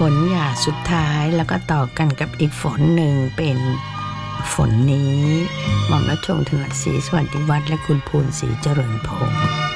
นหยาสุดท้ายแล้วก็ต่อกันกับอีกฝนหนึ่งเป็นฝนนี้หม่อมราชวงศ์ถนัดศรีสวัสดิวัฒน์และคุณภูลศรีเจริญพงศ์